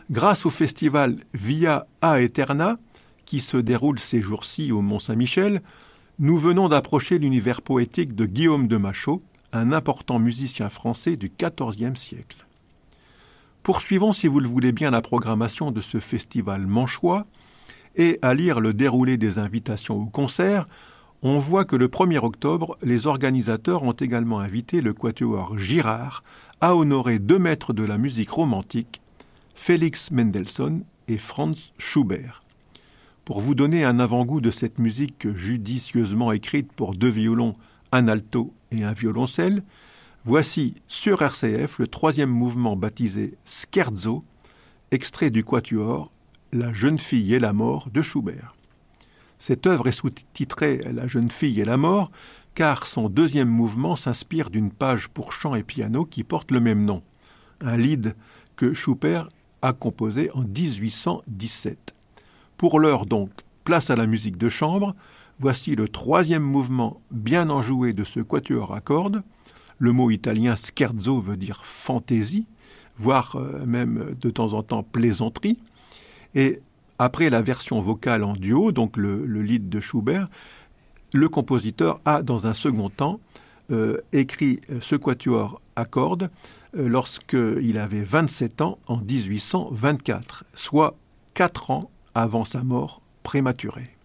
Grâce au festival Via Aeterna, qui se déroule ces jours-ci au Mont-Saint-Michel, nous venons d'approcher l'univers poétique de Guillaume de Machaut, un important musicien français du XIVe siècle. Poursuivons, si vous le voulez bien, la programmation de ce festival manchois, et à lire le déroulé des invitations au concert, on voit que le 1er octobre, les organisateurs ont également invité le quatuor Girard à honorer 2 maîtres de la musique romantique, Félix Mendelssohn et Franz Schubert. Pour vous donner un avant-goût de cette musique judicieusement écrite pour 2 violons, un alto et un violoncelle, voici sur RCF le 3e mouvement baptisé Scherzo, extrait du quatuor La jeune fille et la mort de Schubert. Cette œuvre est sous-titrée La jeune fille et la mort, car son 2e mouvement s'inspire d'une page pour chant et piano qui porte le même nom, un lied que Schubert a composé en 1817. Pour l'heure donc, place à la musique de chambre, voici le 3e mouvement bien enjoué de ce quatuor à cordes. Le mot italien scherzo veut dire fantaisie, voire même de temps en temps plaisanterie. Et après la version vocale en duo, donc le lied de Schubert, le compositeur a dans un second temps écrit ce quatuor à cordes lorsqu'il avait 27 ans en 1824, soit 4 ans avant sa mort prématurée.